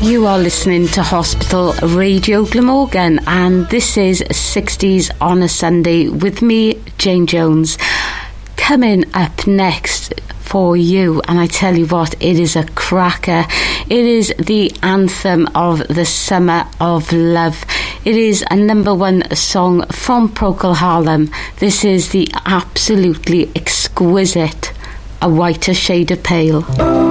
You are listening to Hospital Radio Glamorgan, and this is 60s on a Sunday with me, Jane Jones. Coming up next for you, and I tell you what, it is a cracker. It is the anthem of the Summer of Love. It is a #1 song from Procol Harum. This is the absolutely exquisite A Whiter Shade of Pale.